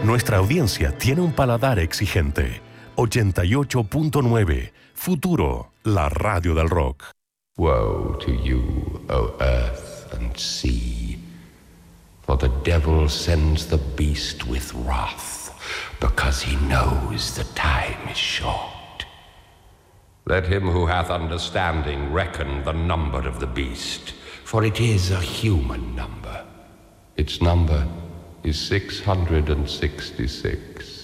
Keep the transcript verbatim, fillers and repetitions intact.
Nuestra audiencia tiene un paladar exigente. ochenta y ocho punto nueve, Futuro, la radio del rock. Woe to you, O earth and sea, for the devil sends the beast with wrath, because he knows the time is short. Let him who hath understanding reckon the number of the beast, for it is a human number. Its number is six hundred sixty-six.